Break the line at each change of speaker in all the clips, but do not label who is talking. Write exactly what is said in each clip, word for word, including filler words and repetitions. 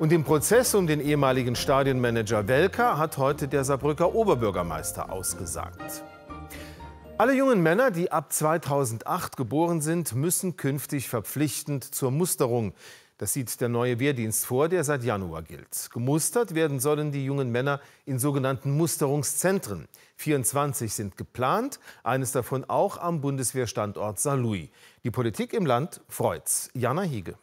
Und im Prozess um den ehemaligen Stadionmanager Welker hat heute der Saarbrücker Oberbürgermeister ausgesagt. Alle jungen Männer, die ab zweitausendacht geboren sind, müssen künftig verpflichtend zur Musterung. Das sieht der neue Wehrdienst vor, der seit Januar gilt. Gemustert werden sollen die jungen Männer in sogenannten Musterungszentren. vierundzwanzig sind geplant, eines davon auch am Bundeswehrstandort Saarlouis. Die Politik im Land freut's. Jana Hiege.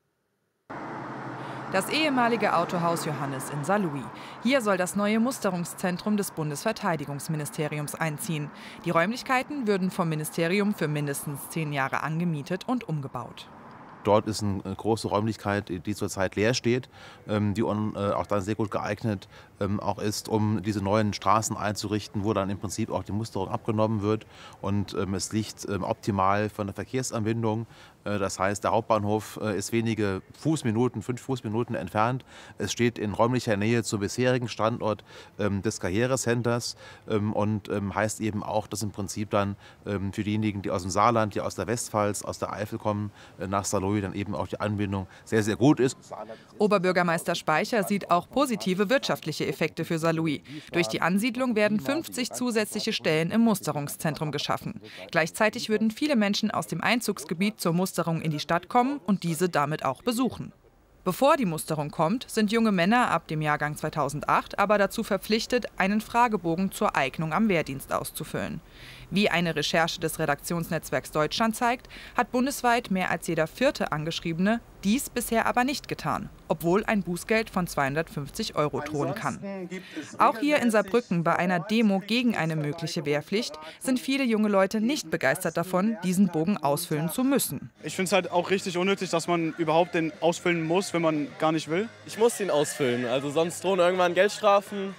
Das ehemalige Autohaus Johannes in Saarlouis. Hier soll das neue Musterungszentrum des Bundesverteidigungsministeriums einziehen. Die Räumlichkeiten würden vom Ministerium für mindestens zehn Jahre angemietet und umgebaut.
Dort ist eine große Räumlichkeit, die zurzeit leer steht, die auch dann sehr gut geeignet auch ist, um diese neuen Straßen einzurichten, wo dann im Prinzip auch die Musterung abgenommen wird. Und es liegt optimal von der Verkehrsanbindung. Das heißt, der Hauptbahnhof ist wenige Fußminuten, fünf Fußminuten entfernt. Es steht in räumlicher Nähe zum bisherigen Standort des Karrierecenters und heißt eben auch, dass im Prinzip dann für diejenigen, die aus dem Saarland, die aus der Westpfalz, aus der Eifel kommen, nach Saarlouis dann eben auch die Anbindung sehr, sehr gut ist.
Oberbürgermeister Speicher sieht auch positive wirtschaftliche Effekte für Saarlouis. Durch die Ansiedlung werden fünfzig zusätzliche Stellen im Musterungszentrum geschaffen. Gleichzeitig würden viele Menschen aus dem Einzugsgebiet zur Musterung in die Stadt kommen und diese damit auch besuchen. Bevor die Musterung kommt, sind junge Männer ab dem Jahrgang zweitausendacht aber dazu verpflichtet, einen Fragebogen zur Eignung am Wehrdienst auszufüllen. Wie eine Recherche des Redaktionsnetzwerks Deutschland zeigt, hat bundesweit mehr als jeder vierte Angeschriebene dies bisher aber nicht getan, obwohl ein Bußgeld von zweihundertfünfzig Euro drohen kann. Auch hier in Saarbrücken bei einer Demo gegen eine mögliche Wehrpflicht sind viele junge Leute nicht begeistert davon, diesen Bogen ausfüllen zu müssen.
Ich finde es halt auch richtig unnötig, dass man überhaupt den ausfüllen muss, wenn man gar nicht will.
Ich muss ihn ausfüllen, also sonst drohen irgendwann Geldstrafen.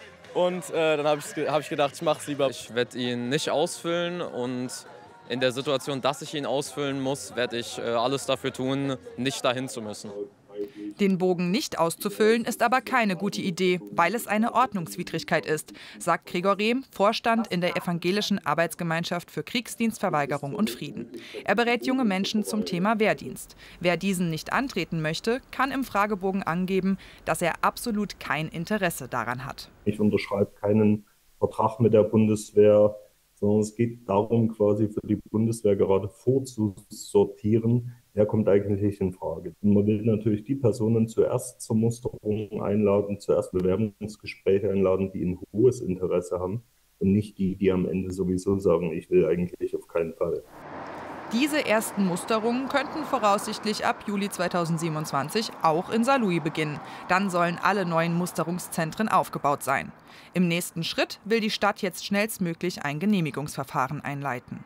Und äh, dann habe ich, hab ich gedacht, ich mache es lieber. Ich werde ihn nicht ausfüllen und in der Situation, dass ich ihn ausfüllen muss, werde ich äh, alles dafür tun, nicht dahin zu müssen.
Den Bogen nicht auszufüllen ist aber keine gute Idee, weil es eine Ordnungswidrigkeit ist, sagt Gregor Rehm, Vorstand in der Evangelischen Arbeitsgemeinschaft für Kriegsdienstverweigerung und Frieden. Er berät junge Menschen zum Thema Wehrdienst. Wer diesen nicht antreten möchte, kann im Fragebogen angeben, dass er absolut kein Interesse daran hat.
Ich unterschreibe keinen Vertrag mit der Bundeswehr, sondern es geht darum, quasi für die Bundeswehr gerade vorzusortieren, wer kommt eigentlich in Frage. Und man will natürlich die Personen zuerst zur Musterung einladen, zuerst Bewerbungsgespräche einladen, die ein hohes Interesse haben und nicht die, die am Ende sowieso sagen, ich will eigentlich auf keinen Fall.
Diese ersten Musterungen könnten voraussichtlich ab Juli zweitausendsiebenundzwanzig auch in Saarlouis beginnen. Dann sollen alle neuen Musterungszentren aufgebaut sein. Im nächsten Schritt will die Stadt jetzt schnellstmöglich ein Genehmigungsverfahren einleiten.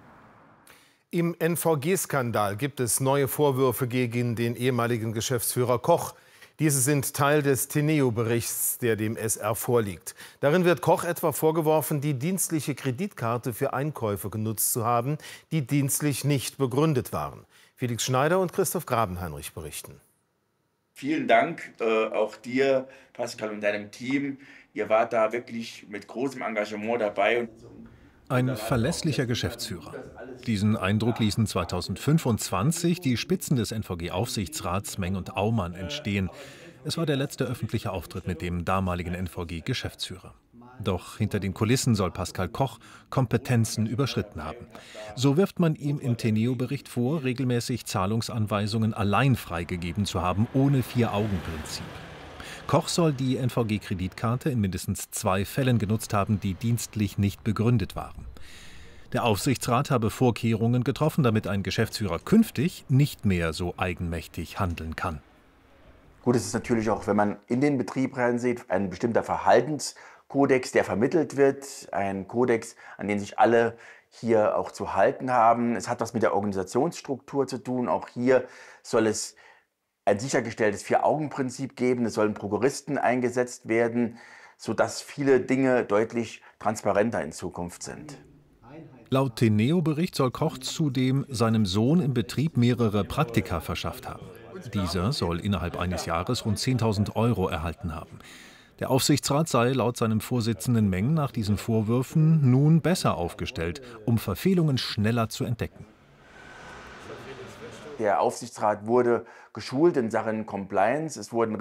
Im N V G-Skandal gibt es neue Vorwürfe gegen den ehemaligen Geschäftsführer Koch. Diese sind Teil des Teneo-Berichts, der dem S R vorliegt. Darin wird Koch etwa vorgeworfen, die dienstliche Kreditkarte für Einkäufe genutzt zu haben, die dienstlich nicht begründet waren. Felix Schneider und Christoph Grabenheinrich berichten.
Vielen Dank äh, auch dir, Pascal, und deinem Team. Ihr wart da wirklich mit großem Engagement dabei.
Ein verlässlicher Geschäftsführer. Diesen Eindruck ließen zweitausendfünfundzwanzig die Spitzen des N V G-Aufsichtsrats Meng und Aumann entstehen. Es war der letzte öffentliche Auftritt mit dem damaligen N V G-Geschäftsführer. Doch hinter den Kulissen soll Pascal Koch Kompetenzen überschritten haben. So wirft man ihm im Teneo-Bericht vor, regelmäßig Zahlungsanweisungen allein freigegeben zu haben, ohne Vier-Augen-Prinzip. Koch soll die N V G-Kreditkarte in mindestens zwei Fällen genutzt haben, die dienstlich nicht begründet waren. Der Aufsichtsrat habe Vorkehrungen getroffen, damit ein Geschäftsführer künftig nicht mehr so eigenmächtig handeln kann.
Gut, es ist natürlich auch, wenn man in den Betrieb reinsieht, ein bestimmter Verhaltenskodex, der vermittelt wird, ein Kodex, an den sich alle hier auch zu halten haben. Es hat was mit der Organisationsstruktur zu tun. Auch hier soll es ein sichergestelltes Vier-Augen-Prinzip geben. Es sollen Prokuristen eingesetzt werden, sodass viele Dinge deutlich transparenter in Zukunft sind.
Laut Teneo-Bericht soll Koch zudem seinem Sohn im Betrieb mehrere Praktika verschafft haben. Dieser soll innerhalb eines Jahres rund zehntausend Euro erhalten haben. Der Aufsichtsrat sei laut seinem Vorsitzenden Meng nach diesen Vorwürfen nun besser aufgestellt, um Verfehlungen schneller zu entdecken.
Der Aufsichtsrat wurde geschult in Sachen Compliance. Es wurden